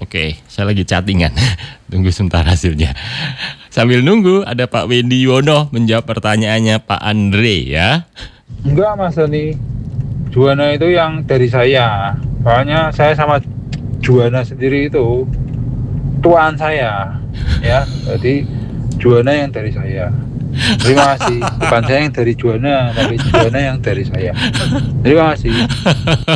Oke, saya lagi chattingan. Tunggu sebentar hasilnya. Sambil nunggu, ada Pak Wendy Yono menjawab pertanyaannya Pak Andre ya. Enggak Mas Doni, Juwana itu yang dari saya. Soalnya saya sama Juwana sendiri itu tuan saya, ya. Jadi Juwana yang dari saya. Terima kasih. Bukan saya yang dari Juwana, tapi Juwana yang dari saya. Terima kasih.